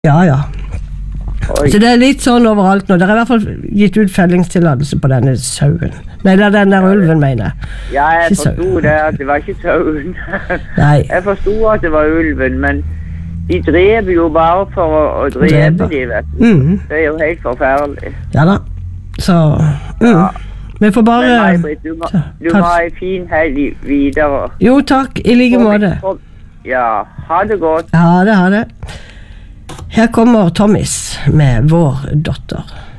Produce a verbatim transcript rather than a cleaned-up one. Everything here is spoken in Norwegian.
Ja, ja. Oi. Så det er litt sånn overalt nå. Det er i hvert fall gitt ut fellingstillatelse på denne sauen. Nei, det er den der ulven, mener jeg. Ja, jeg Ikke forsto sauen. det, at det var ikke sauen. Nei. Jeg forsto at det var ulven, men de dreper jo bare for å, å drepe Drepe. de, vet du. Mm. Det er jo helt forferdelig. Ja da. Så, mm. Ja. Vi får bare... Men May-Britt, du, må- du må ha en fin helg videre. Jo, takk. I like måte. Ja, ha det godt. Ha det, ha det. Her kommer Tommys med Vår Dotter.